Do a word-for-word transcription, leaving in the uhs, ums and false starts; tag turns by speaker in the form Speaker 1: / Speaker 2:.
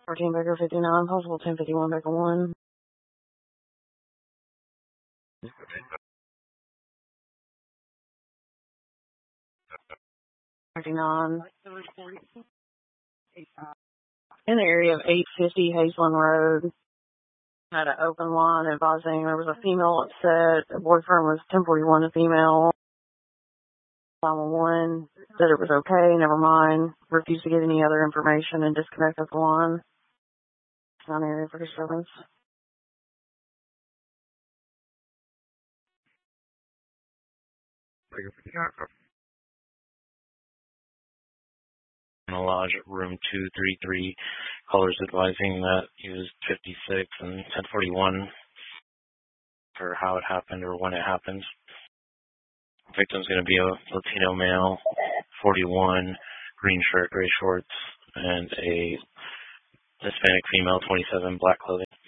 Speaker 1: fourteen Baker fifty-nine, possible ten fifty-one Baker one. fifty-nine. In the area of eight fifty Hazeland Road. Had an open line advising there was a female upset. The boyfriend was ten forty-one, a female. nine one one said it was okay, never mind. Refused to give any other information and disconnected the line. Sound area for disturbance.
Speaker 2: In a lodge at room two three three, callers advising that he was fifty-six and ten forty-one for how it happened or when it happened. Victim's going to be a Latino male, forty-one, green shirt, gray shorts, and a Hispanic female, twenty-seven, black clothing.